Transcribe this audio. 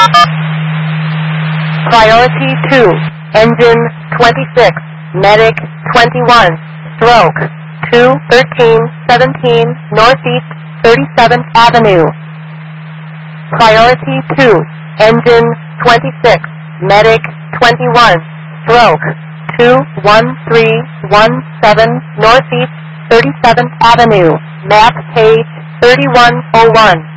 Priority 2, engine 26, medic 21, stroke 21317 Northeast 37th Avenue. Priority 2, engine 26, medic 21, stroke 21317 Northeast 37th Avenue, map page 3101.